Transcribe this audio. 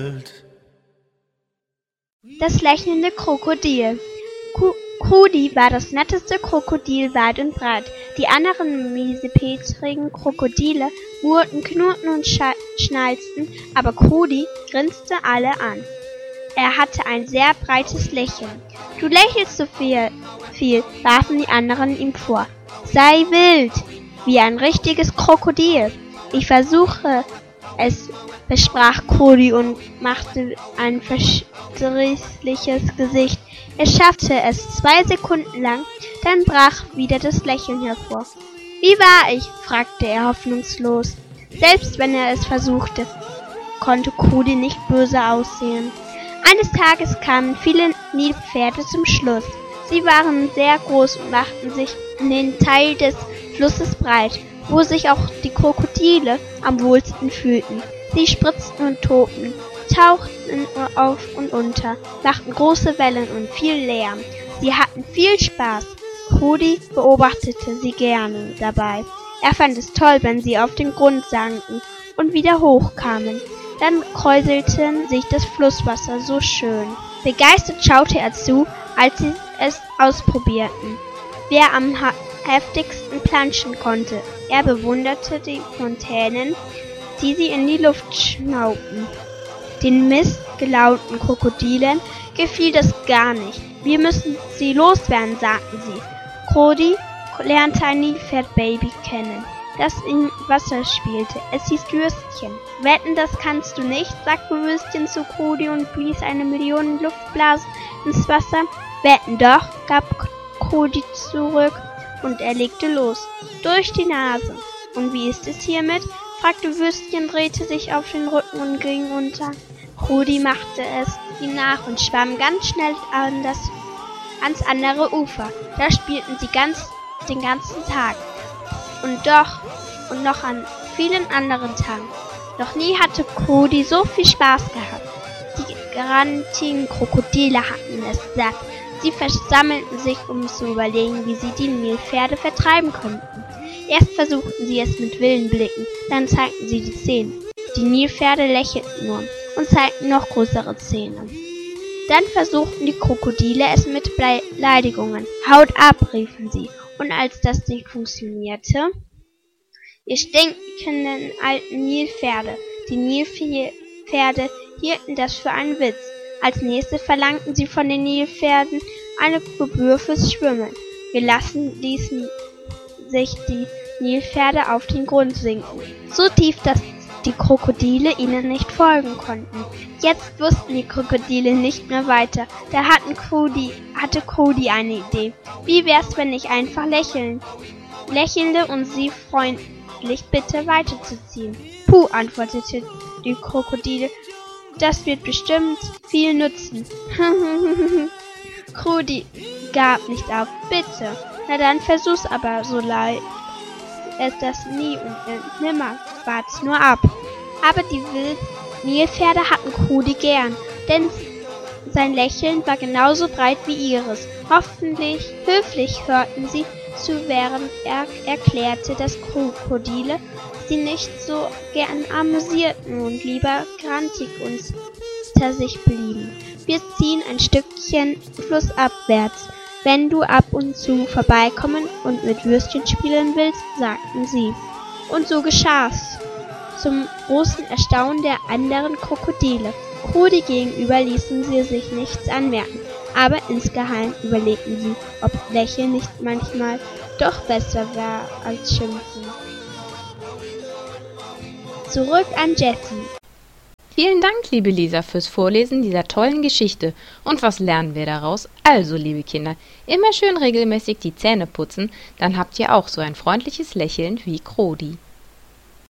Das lächelnde Krokodil. Krudi war das netteste Krokodil weit und breit. Die anderen miesepetrigen Krokodile murrten, knurrten und schnalzten, aber Krudi grinste alle an. Er hatte ein sehr breites Lächeln. »Du lächelst so viel«, warfen die anderen ihm vor. »Sei wild, wie ein richtiges Krokodil.« »Ich versuche es«, versprach Krudi und machte ein verdrießliches Gesicht. Er schaffte es 2 Sekunden lang, dann brach wieder das Lächeln hervor. »Wie war ich?«, fragte er hoffnungslos. Selbst wenn er es versuchte, konnte Krudi nicht böse aussehen. Eines Tages kamen viele Nilpferde zum Schluss. Sie waren sehr groß und machten sich in den Teil des Flusses breit, wo sich auch die Krokodile am wohlsten fühlten. Sie spritzten und tobten, tauchten auf und unter, machten große Wellen und viel Lärm. Sie hatten viel Spaß. Krudi beobachtete sie gerne dabei. Er fand es toll, wenn sie auf den Grund sanken und wieder hochkamen. Dann kräuselte sich das Flusswasser so schön. Begeistert schaute er zu, als sie es ausprobierten, wer am heftigsten planschen konnte. Er bewunderte die Fontänen, die sie in die Luft schnaubten. Den missgelaunten Krokodilen gefiel das gar nicht. »Wir müssen sie loswerden«, sagten sie. Krudi lernte ein Nilpferdbaby kennen, das im Wasser spielte. Es hieß Würstchen. »Wetten, das kannst du nicht«, sagte Würstchen zu Krudi und blies eine Million Luftblasen ins Wasser. »Wetten doch«, gab Krudi zurück, und er legte los. Durch die Nase. »Und wie ist es hiermit?«, fragte Würstchen, drehte sich auf den Rücken und ging unter. Krudi machte es ihm nach und schwamm ganz schnell ans andere Ufer. Da spielten sie den ganzen Tag. Und noch an vielen anderen Tagen. Noch nie hatte Krudi so viel Spaß gehabt. Die grantigen Krokodile hatten es satt. Sie versammelten sich, um zu überlegen, wie sie die Nilpferde vertreiben konnten. Erst versuchten sie es mit wilden Blicken, dann zeigten sie die Zähne. Die Nilpferde lächelten nur und zeigten noch größere Zähne. Dann versuchten die Krokodile es mit Beleidigungen. »Haut ab«, riefen sie. Und als das nicht funktionierte: »Ihr stinkenden alten Nilpferde!« Die Nilpferde hielten das für einen Witz. Als nächstes verlangten sie von den Nilpferden eine Gebühr fürs Schwimmen. Gelassen ließen sich die Nilpferde auf den Grund sinken, so tief, dass die Krokodile ihnen nicht folgen konnten. Jetzt wussten die Krokodile nicht mehr weiter. Da hatte Krudi eine Idee. Wie wär's, wenn ich einfach lächelte und sie freundlich bitte weiterzuziehen? »Puh«, antwortete die Krokodile, »das wird bestimmt viel nützen.« Krudi gab nicht auf. »Bitte.« »Na dann versuch's, aber so leicht ist das nie und nimmer. Wart's nur ab.« Aber die Nilpferde hatten Krudi gern, denn sein Lächeln war genauso breit wie ihres. Höflich hörten sie zu, während er erklärte, dass Krokodile sie nicht so gern amüsierten und lieber grantig unter sich blieben. »Wir ziehen ein Stückchen flussabwärts, wenn du ab und zu vorbeikommen und mit Würstchen spielen willst«, sagten sie. Und so geschah's, zum großen Erstaunen der anderen Krokodile. Krudi gegenüber ließen sie sich nichts anmerken, aber insgeheim überlegten sie, ob Lächeln nicht manchmal doch besser war als Schimpfen. Zurück an Jessie. Vielen Dank, liebe Lisa, fürs Vorlesen dieser tollen Geschichte. Und was lernen wir daraus? Also, liebe Kinder, immer schön regelmäßig die Zähne putzen, dann habt ihr auch so ein freundliches Lächeln wie Krudi.